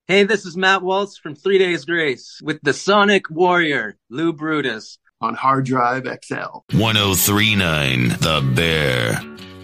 Hey, this is Matt Waltz from 3 Days Grace with the Sonic Warrior, Lou Brutus. On Hard Drive XL. 1039 The Bear.